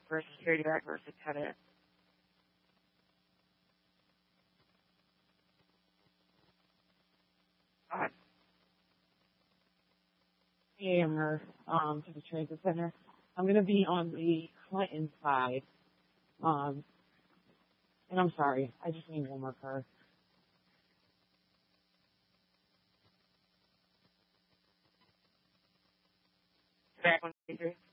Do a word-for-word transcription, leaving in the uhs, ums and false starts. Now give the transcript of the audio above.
for a security guard versus lieutenant. Uh, Hammer um, to the transit center. I'm going to be on the Clinton side. Um, and I'm sorry, I just need one more car. Back on three.